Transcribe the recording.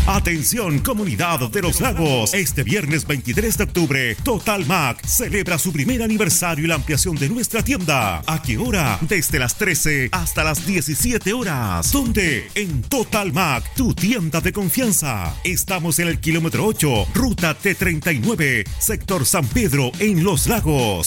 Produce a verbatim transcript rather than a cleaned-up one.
Atención, comunidad de Los Lagos. Este viernes veintitrés de octubre, Total Mac celebra su primer aniversario y la ampliación de nuestra tienda. ¿A qué hora? Desde las trece hasta las diecisiete horas. ¿Dónde? En Total Mac, tu tienda de confianza. Estamos en el kilómetro ocho, ruta T treinta y nueve, sector San Pedro, en Los Lagos.